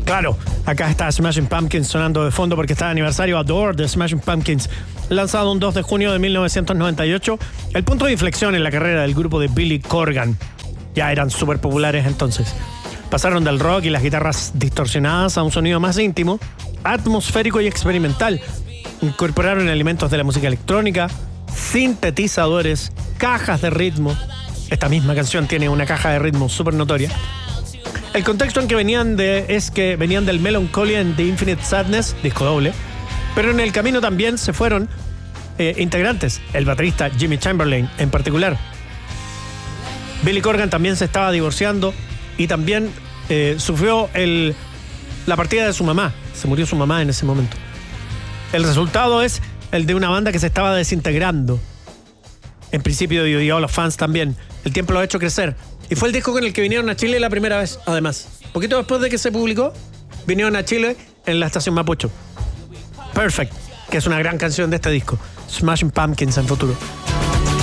Claro, acá está Smashing Pumpkins sonando de fondo porque está de aniversario Adore de Smashing Pumpkins, lanzado un 2 de junio de 1998, el punto de inflexión en la carrera del grupo de Billy Corgan. Ya eran súper populares entonces. Pasaron del rock y las guitarras distorsionadas a un sonido más íntimo, atmosférico y experimental. Incorporaron elementos de la música electrónica, sintetizadores, cajas de ritmo. Esta misma canción tiene una caja de ritmo súper notoria. El contexto en que es que venían del Melancholy and the Infinite Sadness, disco doble, pero en el camino también se fueron integrantes, el baterista Jimmy Chamberlain en particular. Billy Corgan también se estaba divorciando y también sufrió la partida de su mamá. Se murió su mamá en ese momento. El resultado es el de una banda que se estaba desintegrando. En principio dividió a los fans también. El tiempo lo ha hecho crecer. Y fue el disco con el que vinieron a Chile la primera vez, además. Poquito después de que se publicó, vinieron a Chile en la estación Mapocho. Perfect, que es una gran canción de este disco. Smashing Pumpkins en futuro.